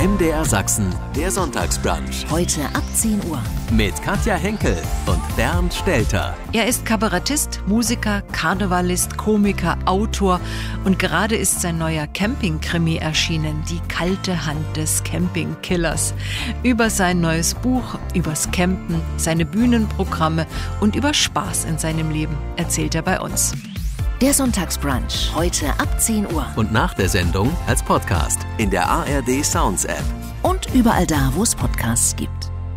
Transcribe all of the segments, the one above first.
MDR Sachsen, der Sonntagsbrunch. Heute ab 10 Uhr. Mit Katja Henkel und Bernd Stelter. Er ist Kabarettist, Musiker, Karnevalist, Komiker, Autor und gerade ist sein neuer Camping-Krimi erschienen, Die kalte Hand des Campingkillers. Über sein neues Buch, übers Campen, seine Bühnenprogramme und über Spaß in seinem Leben erzählt er bei uns. Der Sonntagsbrunch, heute ab 10 Uhr. Und nach der Sendung als Podcast in der ARD Sounds App. Und überall da, wo es Podcasts gibt.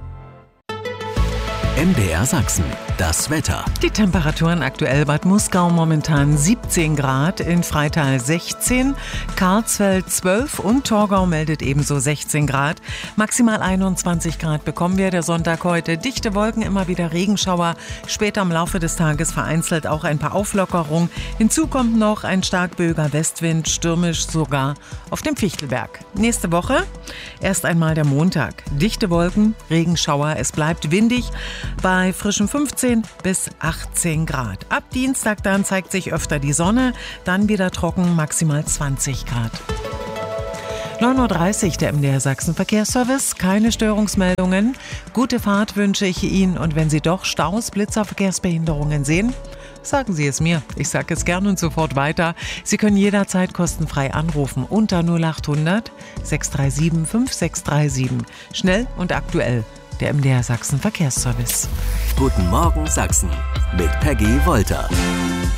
MDR Sachsen, das Wetter. Die Temperaturen aktuell: Bad Muskau momentan 17 Grad, in Freital 16, Karlsfeld 12 und Torgau meldet ebenso 16 Grad. Maximal 21 Grad bekommen wir der Sonntag heute. Dichte Wolken, immer wieder Regenschauer, später im Laufe des Tages vereinzelt auch ein paar Auflockerungen. Hinzu kommt noch ein stark böiger Westwind, stürmisch sogar auf dem Fichtelberg. Nächste Woche erst einmal der Montag. Dichte Wolken, Regenschauer, es bleibt windig bei frischem 15 bis 18 Grad. Ab Dienstag dann zeigt sich öfter die Sonne, dann wieder trocken, maximal 20 Grad. 9.30 Uhr, der MDR Sachsen Verkehrsservice. Keine Störungsmeldungen. Gute Fahrt wünsche ich Ihnen, und wenn Sie doch Staus, Blitzer, Verkehrsbehinderungen sehen, sagen Sie es mir. Ich sage es gern und sofort weiter. Sie können jederzeit kostenfrei anrufen unter 0800 637 5637. Schnell und aktuell. Der MDR Sachsen Verkehrsservice. Guten Morgen Sachsen mit Peggy Wolter.